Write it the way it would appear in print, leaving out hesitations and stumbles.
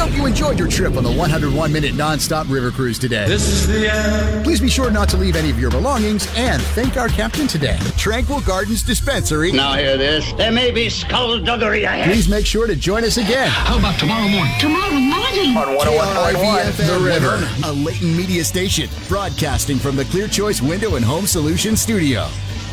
hope you enjoyed your trip on the 101-minute nonstop river cruise today. This is the end. Please be sure not to leave any of your belongings and thank our captain today. Tranquil Gardens Dispensary. Now hear this. There may be skullduggery ahead. Please make sure to join us again. How about tomorrow morning? Tomorrow morning. On 101.1. The River, a Leighton Media station, broadcasting from the Clear Choice Window and Home Solutions Studio.